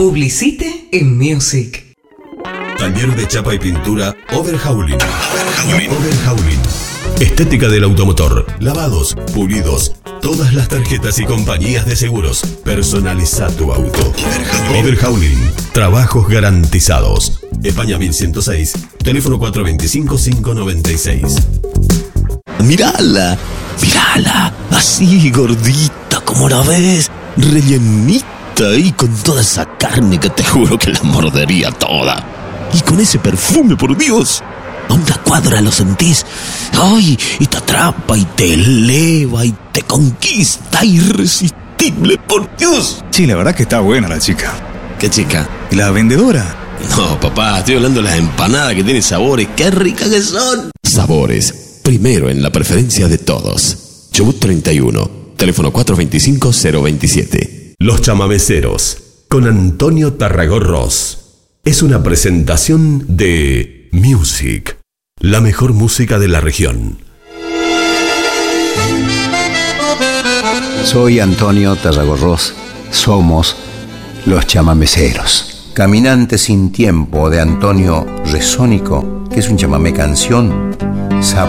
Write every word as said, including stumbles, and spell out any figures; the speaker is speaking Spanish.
Publicite en Music. Taller de chapa y pintura Overhauling. Overhauling. Overhauling. Estética del automotor. Lavados, pulidos. Todas las tarjetas y compañías de seguros. Personaliza tu auto. Overhauling. Overhauling. Trabajos garantizados. España mil ciento seis. Teléfono cuatro dos cinco, cinco nueve seis. Mírala. Mírala. Así, gordita, como la ves. Rellenita y con toda esa carne que te juro que la mordería toda. Y con ese perfume, por Dios. A una cuadra lo sentís. Ay, y te atrapa y te eleva y te conquista. Irresistible, por Dios. Sí, la verdad que está buena la chica. ¿Qué chica? ¿Y la vendedora? No, papá, estoy hablando de las empanadas que tienen sabores. ¡Qué ricas que son! Sabores. Primero en la preferencia de todos. Chubut treinta y uno. Teléfono cuatro dos cinco, cero dos siete. Los chamameceros, con Antonio Tarragorros. Es una presentación de Music, la mejor música de la región. Soy Antonio Tarragorros. Somos los chamameceros. Caminante sin tiempo de Antonio Resónico, que es un chamamé canción.